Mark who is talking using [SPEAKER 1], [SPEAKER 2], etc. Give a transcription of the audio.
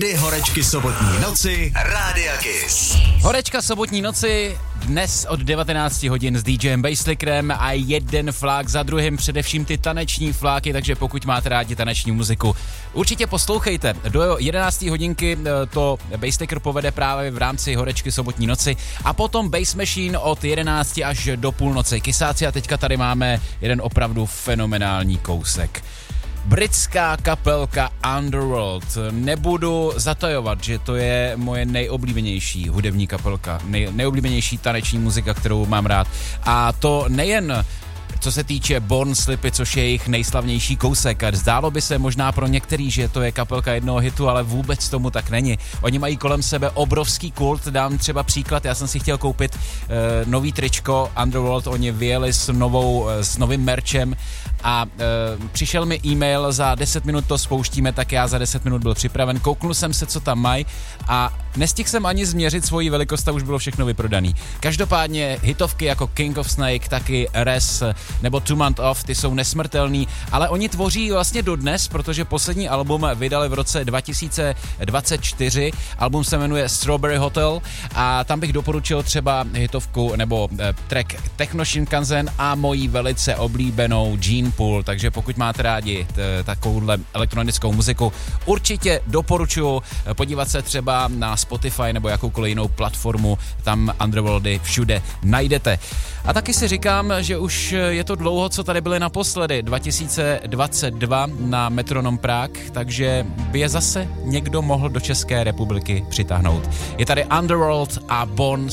[SPEAKER 1] Randy Horečky sobotní noci Rádia Kiss.
[SPEAKER 2] Horečka sobotní noci dnes od 19 hodin s DJem Basslickerem a jeden flák za druhým, především ty taneční fláky, takže pokud máte rádi taneční muziku, určitě poslouchejte. Do 11. hodinky to Basslicker povede právě v rámci Horečky sobotní noci a potom Bass Machine od 11 až do půlnoci. Kysáci, a teďka tady máme jeden opravdu fenomenální kousek. Britská kapelka Underworld. Nebudu zatajovat, že to je moje nejoblíbenější hudební kapelka, nejoblíbenější taneční muzika, kterou mám rád. A to nejen co se týče Born Slippy, což je jejich nejslavnější kousek. Zdálo by se možná pro některý, že to je kapelka jednoho hitu, ale vůbec tomu tak není. Oni mají kolem sebe obrovský kult, dám třeba příklad, já jsem si chtěl koupit nový tričko Underworld, oni vyjeli s novým merchem a přišel mi e-mail, za 10 minut to spouštíme, tak já za 10 minut byl připraven, kouknul jsem se, co tam mají a nestihl jsem ani změřit svoji velikost a už bylo všechno vyprodaný. Každopádně hitovky jako King of Snake, taky Res nebo 2 Month Off, ty jsou nesmrtelný, ale oni tvoří vlastně dodnes, protože poslední album vydali v roce 2024, album se jmenuje Strawberry Hotel a tam bych doporučil třeba hitovku nebo track Techno Shinkansen a moji velice oblíbenou Gene Pool, takže pokud máte rádi takovouhle elektronickou muziku, určitě doporučuji podívat se třeba na Spotify nebo jakoukoliv jinou platformu, tam Underworldy všude najdete. A taky si říkám, že už je to dlouho, co tady byli naposledy, 2022 na Metronom Prague, takže by je zase někdo mohl do České republiky přitáhnout. Je tady Underworld a Born